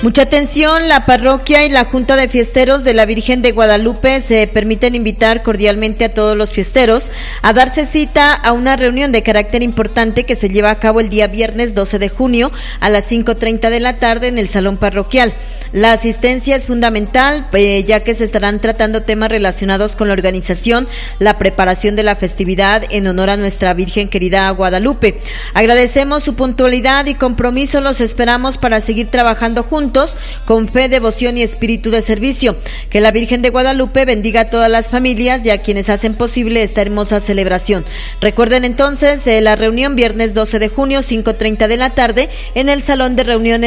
Mucha atención, la parroquia y la Junta de Fiesteros de la Virgen de Guadalupe se permiten invitar cordialmente a todos los fiesteros a darse cita a una reunión de carácter importante que se lleva a cabo el día viernes 12 de junio a las 5:30 de la tarde en el Salón Parroquial. La asistencia es fundamental, ya que se estarán tratando temas relacionados con la organización, la preparación de la festividad en honor a nuestra Virgen querida Guadalupe. Agradecemos su puntualidad y compromiso, los esperamos para seguir trabajando juntos con fe, devoción y espíritu de servicio. Que la Virgen de Guadalupe bendiga a todas las familias y a quienes hacen posible esta hermosa celebración. Recuerden entonces la reunión viernes 12 de junio, 5:30 de la tarde, en el Salón de Reuniones